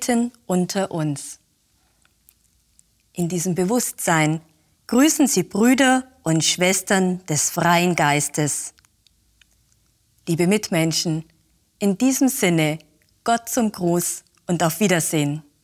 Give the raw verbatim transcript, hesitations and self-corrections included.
mitten unter uns. In diesem Bewusstsein grüßen Sie Brüder und Schwestern des freien Geistes. Liebe Mitmenschen, in diesem Sinne Gott zum Gruß und auf Wiedersehen.